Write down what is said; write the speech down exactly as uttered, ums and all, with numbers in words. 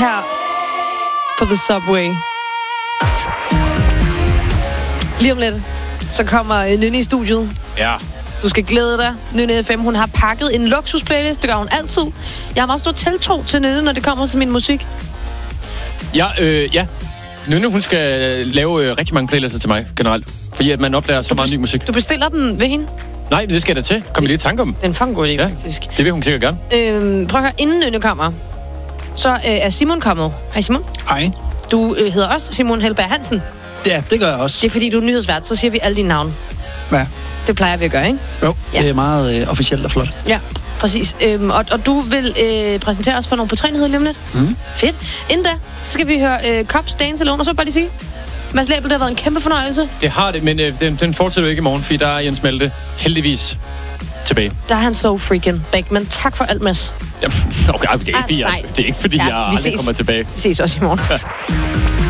her på The Subway. Lige om lidt, så kommer Nynne i studiet. Ja. Du skal glæde dig. Nynne F M, hun har pakket en luksusplaylist. Det gør hun altid. Jeg har meget stor tiltro til Nynne, når det kommer til min musik. Ja, øh, ja. Nynne, hun skal lave øh, rigtig mange playlister til mig, generelt. Fordi at man opdager så meget ny musik. Du bestiller dem ved hende? Nej, det skal jeg da til. Kom lige i tanke om. Det er en fucking god idé, ja, faktisk. Det vil hun sikkert gerne. Øhm, prøv at høre, inden Nynne kommer, så øh, er Simon kommet. Hej Simon. Hej. Du øh, hedder også Simon Helberg Hansen. Ja, det gør jeg også. Det er fordi, du er nyhedsvært, så siger vi alle dine navne. Ja. Det plejer vi at gøre, ikke? Jo, ja. Det er meget øh, officielt og flot. Ja, præcis. Øhm, og, og du vil øh, præsentere os for nogle på træenheder lige om lidt. Mm. Fedt. Inden da, så skal vi høre øh, Cops Dance Alone, og så bare lige sige, Mads Label, det har været en kæmpe fornøjelse. Det har det, men øh, den, den fortsætter jo ikke i morgen, fordi der er Jens Malte heldigvis tilbage. Der er han så freaking back, men tak for alt, Mads. Jamen, okay, det er ikke, fordi, jeg, det er ikke, fordi ja, jeg aldrig ses. kommer tilbage. Vi ses også i morgen.